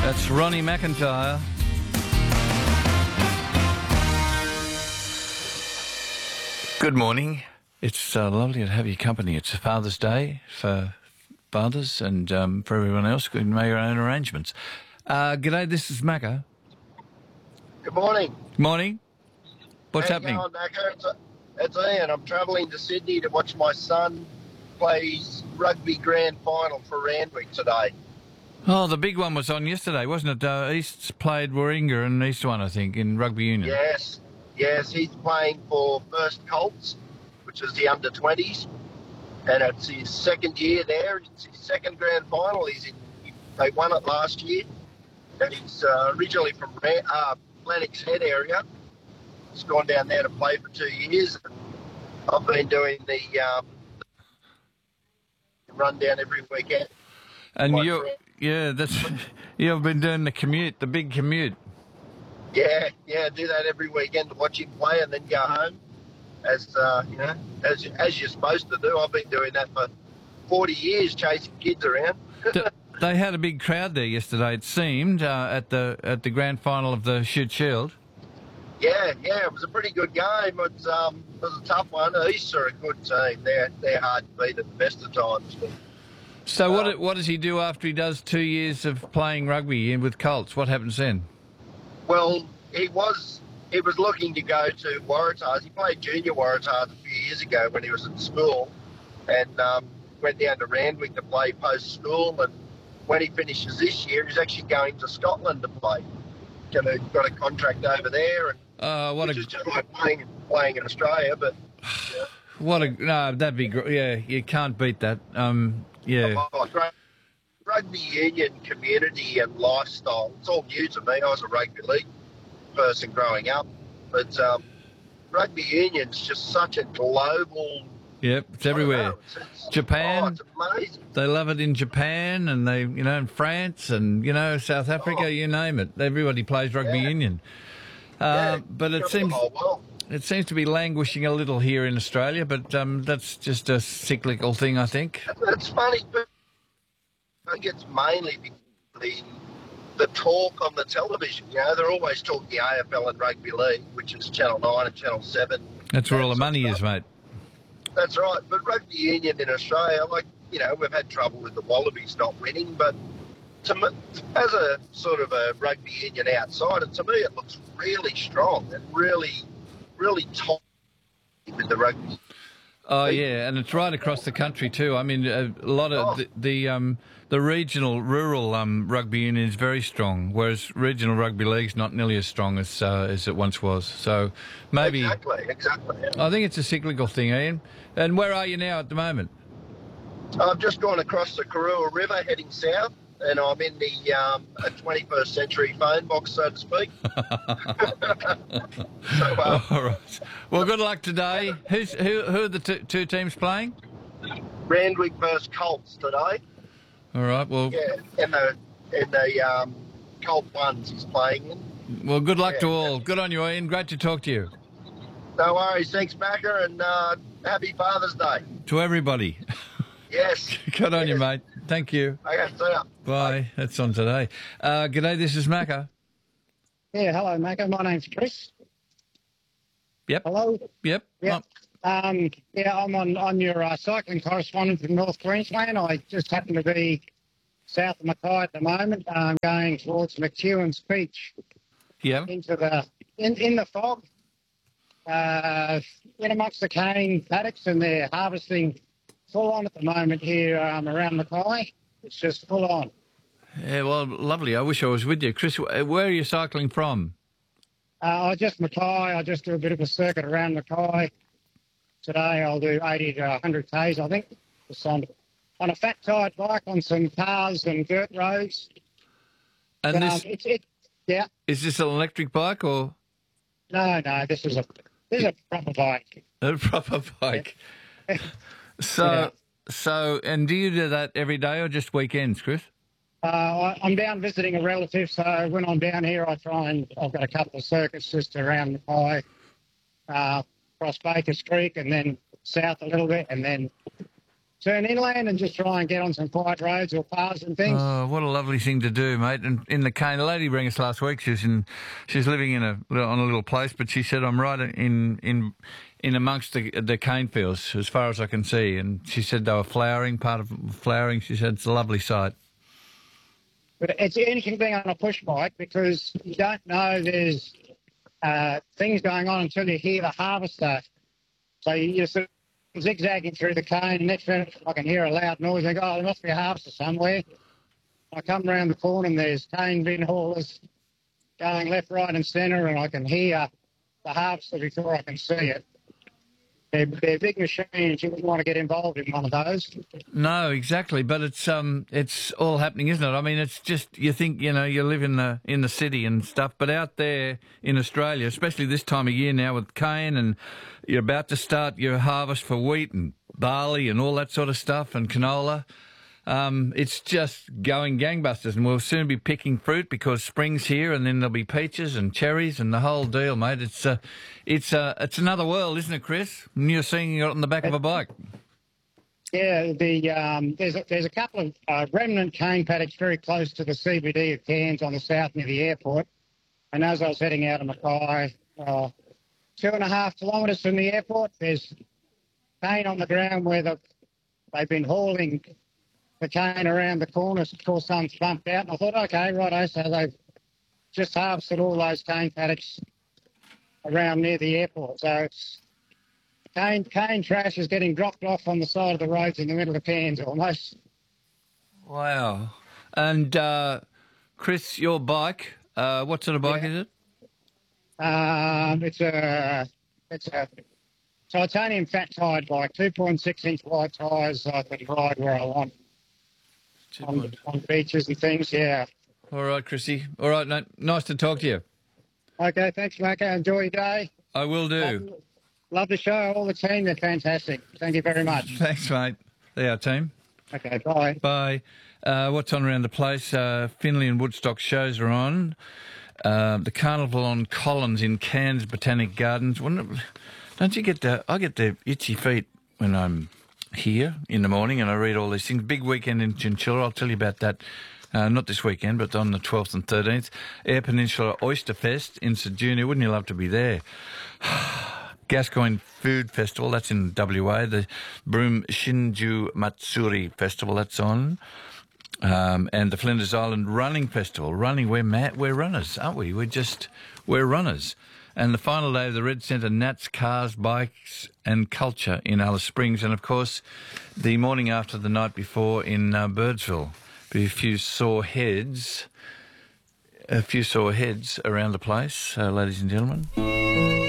That's Ronnie McIntyre. Good morning. It's lovely to have your company. It's Father's Day for fathers and for everyone else who can make your own arrangements. G'day, this is Macca. Good morning. Morning. What's How happening? you going, Macca? It's Ian. I'm travelling to Sydney to watch my son play his rugby grand final for Randwick today. Oh, the big one was on yesterday, wasn't it? East's played Warringah and East one, I think, in rugby union. Yes, he's playing for First Colts, which is the under-20s, and it's his second year there. It's his second grand final. They won it last year, and he's originally from Lennox Head area. He's gone down there to play for 2 years. I've been doing the rundown every weekend. And you've been doing the commute, the big commute. Yeah, I do that every weekend to watch him play and then go home. As you're supposed to do. I've been doing that for 40 years, chasing kids around. They had a big crowd there yesterday, it seemed, at the grand final of the Shute Shield. Yeah, it was a pretty good game. It was a tough one. East are a good team. They're hard to beat at the best of times. So what does he do after he does 2 years of playing rugby with Colts? What happens then? Well, he was looking to go to Waratahs. He played junior Waratahs a few years ago when he was at school, and went down to Randwick to play post school. And when he finishes this year, he's actually going to Scotland to play. Got a contract over there, and which is just like playing in Australia. But that'd be great. Yeah, you can't beat that. Yeah. Rugby union community and lifestyle, it's all new to me. I was a rugby league person growing up, but rugby union's just such a global... Yep, it's everywhere. Japan, it's amazing. They love it in Japan, and they, in France and, South Africa, you name it. Everybody plays rugby union. But it seems to be languishing a little here in Australia, but that's just a cyclical thing, I think. It's funny, but I think it's mainly the talk on the television. They're always talking the AFL and rugby league, which is Channel 9 and Channel 7. That's where all the money is, mate. That's right. But rugby union in Australia, we've had trouble with the Wallabies not winning, but to me, as a sort of a rugby union outsider, to me it looks really strong and really, really top with the rugby. Oh, yeah, and it's right across the country too. I mean, a lot of the regional, rural rugby union is very strong, whereas regional rugby league's not nearly as strong as it once was. So maybe... Exactly. Yeah. I think it's a cyclical thing, Ian. And where are you now at the moment? I've just gone across the Karua River heading south, and I'm in the 21st century phone box, so to speak. All right. Well, good luck today. Who are the two teams playing? Randwick versus Colts today. All right. Well, yeah, in the Colt ones he's playing in. Well, good luck to all. Good on you, Ian. Great to talk to you. No worries. Thanks, Macca, and happy Father's Day to everybody. Yes. Good on you, mate. Thank you. Okay, see ya. Bye. That's on today. G'day, this is Macca. Yeah, hello, Macca. My name's Chris. Yep. Hello? Yep. Yep. I'm on your cycling correspondent from North Queensland. I just happen to be south of Mackay at the moment. I'm going towards McEwen's Beach. Yeah. Into in the fog, in amongst the cane paddocks, and they're harvesting full on at the moment here around Mackay. It's just full on. Yeah, well, lovely. I wish I was with you. Chris, where are you cycling from? Mackay. I just do a bit of a circuit around Mackay. Today I'll do 80 to 100 k's, I think. Just on a fat tired bike on some paths and dirt roads. And yeah. Is this an electric bike or? No. This is a proper bike. A proper bike. Yeah. So, and do you do that every day or just weekends, Chris? I'm down visiting a relative, so when I'm down here, I've got a couple of circuits just around Mackay, across Bakers Creek, and then south a little bit, and then turn inland and just try and get on some quiet roads or paths and things. Oh, what a lovely thing to do, mate. And in the cane, a lady rang us last week. She's living on a little place, but she said, I'm right in amongst the cane fields as far as I can see. And she said they were flowering, part of flowering. She said it's a lovely sight. But it's anything being on a push bike because you don't know there's things going on until you hear the harvester. So you're sort of zigzagging through the cane, and next minute I can hear a loud noise. I go, oh, there must be a harvester somewhere. I come round the corner and there's cane bin haulers going left, right and centre, and I can hear the harvester before I can see it. They're big machines. You wouldn't want to get involved in one of those. No, exactly. But it's all happening, isn't it? I mean, it's just you think you live in the city and stuff, but out there in Australia, especially this time of year now with cane, and you're about to start your harvest for wheat and barley and all that sort of stuff and canola. It's just going gangbusters, and we'll soon be picking fruit because spring's here, and then there'll be peaches and cherries and the whole deal, mate. It's another world, isn't it, Chris? And you're seeing it on the back of a bike. Yeah, there's a couple of remnant cane paddocks very close to the CBD of Cairns on the south near the airport. And as I was heading out of Mackay, 2.5 kilometres from the airport, there's cane on the ground where they've been hauling the cane around the corners. Of course, some's bumped out. And I thought, okay, righto, so they've just harvested all those cane paddocks around near the airport. So it's cane trash is getting dropped off on the side of the roads in the middle of Cairns almost. Wow. And, Chris, your bike, what sort of bike is it? It's a titanium fat-tired bike, 2.6-inch wide tyres. I can ride where I want on beaches and things, yeah. All right, Chrissy. All right, mate. Nice to talk to you. Okay, thanks, Marco. Enjoy your day. I will do. Love the show. All the team, they're fantastic. Thank you very much. Thanks, mate. There, our team. Okay, bye. Bye. What's on around the place? Finley and Woodstock shows are on. The Carnival on Collins in Cairns Botanic Gardens. Don't you get I get the itchy feet when I'm here in the morning and I read all these things. Big weekend in Chinchilla. I'll tell you about that. Not this weekend, but on the 12th and 13th. Eyre Peninsula Oyster Fest in St Junior. Wouldn't you love to be there? Gascoigne Food Festival, that's in WA. The Broome Shinju Matsuri Festival, that's on. And the Flinders Island Running Festival. Running, we're runners, aren't we? We're runners. And the final day of the Red Centre Nats, Cars, Bikes and Culture in Alice Springs. And, of course, the morning after the night before in Birdsville. Be a few sore heads around the place, ladies and gentlemen.